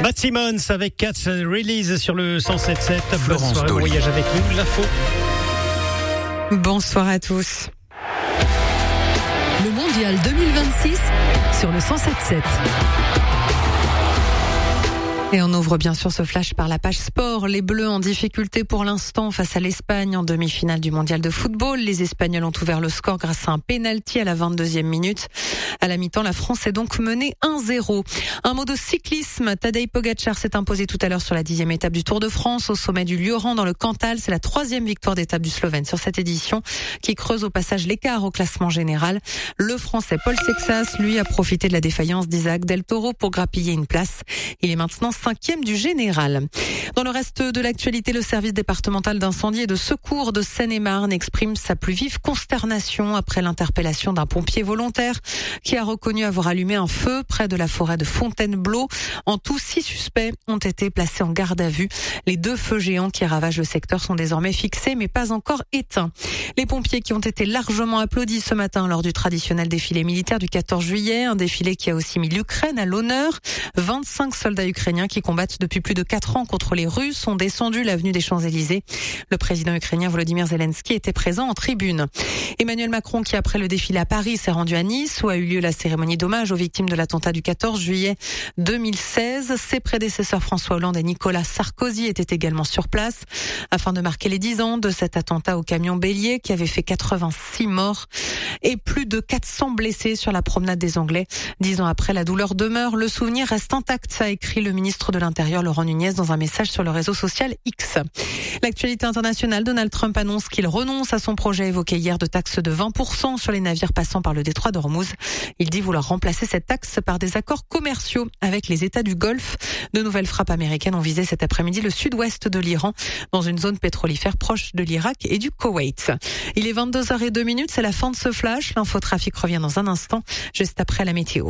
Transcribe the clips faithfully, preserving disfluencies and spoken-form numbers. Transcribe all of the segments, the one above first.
Matt Simmons avec Catch Release sur le cent sept sept. Florence Bonsoir, Dolly. voyage avec nous, l'info. Bonsoir à tous. Le mondial deux mille vingt-six sur le cent sept sept. Et on ouvre bien sûr ce flash par la page sport. Les Bleus en difficulté pour l'instant face à l'Espagne en demi-finale du mondial de football. Les Espagnols ont ouvert le score grâce à un pénalty à la vingt-deuxième minute. À la mi-temps, la France est donc menée un zéro. Un mot de cyclisme. Tadej Pogačar s'est imposé tout à l'heure sur la dixième étape du Tour de France au sommet du Lioran dans le Cantal. C'est la troisième victoire d'étape du Slovène sur cette édition qui creuse au passage l'écart au classement général. Le Français Paul Sexas, lui, a profité de la défaillance d'Isaac Del Toro pour grappiller une place. Il est maintenant cinquième du général. Dans le reste de l'actualité, le service départemental d'incendie et de secours de Seine-et-Marne exprime sa plus vive consternation après l'interpellation d'un pompier volontaire qui a reconnu avoir allumé un feu près de la forêt de Fontainebleau. En tout, six suspects ont été placés en garde à vue. Les deux feux géants qui ravagent le secteur sont désormais fixés mais pas encore éteints. Les pompiers qui ont été largement applaudis ce matin lors du traditionnel défilé militaire du quatorze juillet, un défilé qui a aussi mis l'Ukraine à l'honneur. vingt-cinq soldats ukrainiens qui combattent depuis plus de quatre ans contre les Russes ont descendu l'avenue des Champs-Élysées. Le président ukrainien Volodymyr Zelensky était présent en tribune. Emmanuel Macron, qui après le défilé à Paris s'est rendu à Nice où a eu lieu la cérémonie d'hommage aux victimes de l'attentat du quatorze juillet deux mille seize. Ses prédécesseurs François Hollande et Nicolas Sarkozy étaient également sur place afin de marquer les dix ans de cet attentat au camion bélier qui avait fait quatre-vingt-six morts et plus de quatre cents blessés sur la promenade des Anglais. Dix ans après, la douleur demeure, le souvenir reste intact, a écrit le ministre de l'Intérieur Laurent Nunez dans un message sur le réseau social X. L'actualité internationale, Donald Trump annonce qu'il renonce à son projet évoqué hier de taxe de vingt pour cent sur les navires passant par le détroit d'Ormuz. Il dit vouloir remplacer cette taxe par des accords commerciaux avec les États du Golfe. De nouvelles frappes américaines ont visé cet après-midi le sud-ouest de l'Iran, dans une zone pétrolifère proche de l'Irak et du Koweït. Il est vingt-deux heures zéro deux, c'est la fin de ce flash. L'infotrafic revient dans un instant, juste après la météo.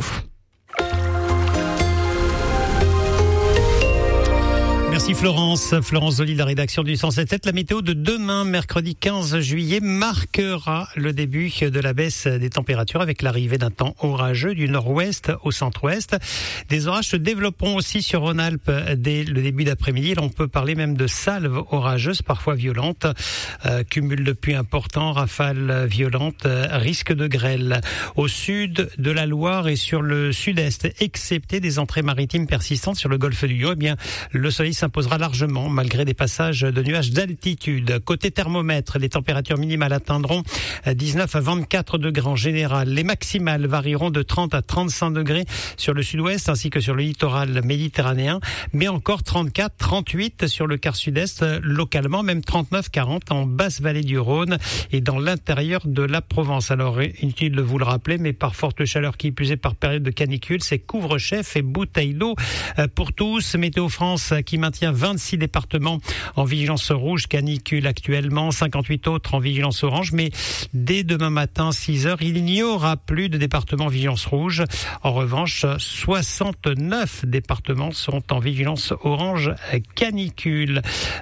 Merci Florence. Florence Dolly, la rédaction du cent sept sept. La météo de demain, mercredi quinze juillet, marquera le début de la baisse des températures avec l'arrivée d'un temps orageux du nord-ouest au centre-ouest. Des orages se développeront aussi sur Rhône-Alpes dès le début d'après-midi. Là, on peut parler même de salves orageuses, parfois violentes. Euh, cumul de pluie important, rafales violentes, euh, risque de grêle. Au sud de la Loire et sur le sud-est, excepté des entrées maritimes persistantes sur le golfe du Lion, eh bien, le soleil s'imposera largement malgré des passages de nuages d'altitude. Côté thermomètre, les températures minimales atteindront dix-neuf à vingt-quatre degrés en général. Les maximales varieront de trente à trente-cinq degrés sur le sud-ouest ainsi que sur le littoral méditerranéen, mais encore trente-quatre, trente-huit sur le quart sud-est, localement même trente-neuf, quarante en basse vallée du Rhône et dans l'intérieur de la Provence. Alors, inutile de vous le rappeler, mais par forte chaleur qui plus est par période de canicule, c'est couvre-chef et bouteille d'eau pour tous. Météo France qui maintient vingt-six départements en vigilance rouge canicule actuellement, cinquante-huit autres en vigilance orange, mais dès demain matin, six heures, il n'y aura plus de départements en vigilance rouge. En revanche, soixante-neuf départements sont en vigilance orange canicule.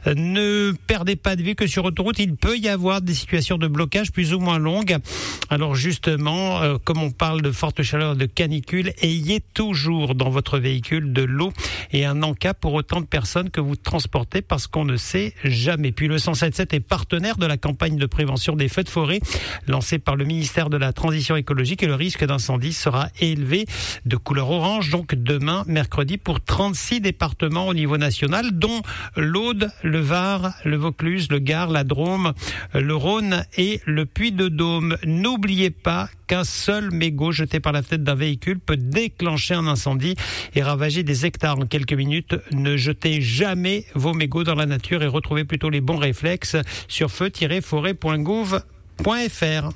Ne perdez pas de vue que sur autoroute, il peut y avoir des situations de blocage plus ou moins longues. Alors justement, euh, comme on parle de forte chaleur, de canicule, ayez toujours dans votre véhicule de l'eau et un encas pour autant de personnes que vous transportez parce qu'on ne sait jamais. Puis le cent sept sept est partenaire de la campagne de prévention des feux de forêt lancée par le ministère de la Transition écologique et le risque d'incendie sera élevé de couleur orange donc demain mercredi pour trente-six départements au niveau national dont l'Aude, le Var, le Vaucluse, le Gard, la Drôme, le Rhône et le Puy-de-Dôme. N'oubliez pas qu'un seul mégot jeté par la fenêtre d'un véhicule peut déclencher un incendie et ravager des hectares en quelques minutes. Ne jetez jamais vos mégots dans la nature et retrouvez plutôt les bons réflexes sur feu tiret forêt point gouv point f r.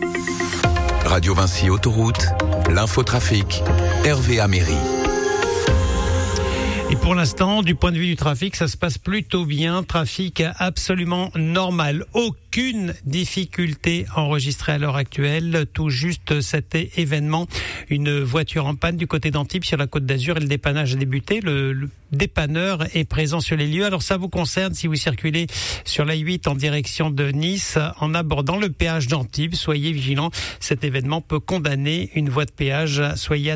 Radio Vinci Autoroute, l'infotrafic, Hervé Améry. Et pour l'instant, du point de vue du trafic, ça se passe plutôt bien. Trafic absolument normal. Aucune difficulté enregistrée à l'heure actuelle. Tout juste cet événement. Une voiture en panne du côté d'Antibes sur la Côte d'Azur et le dépannage a débuté. Le, le dépanneur est présent sur les lieux. Alors ça vous concerne si vous circulez sur l'A huit en direction de Nice en abordant le péage d'Antibes. Soyez vigilants. Cet événement peut condamner une voie de péage. Soyez